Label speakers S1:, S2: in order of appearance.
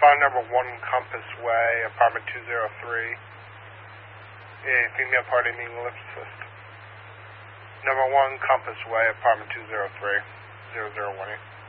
S1: number 1 Compass Way, apartment 203. A female party needing a lift assist. Number 1 Compass Way, apartment 203, 0018.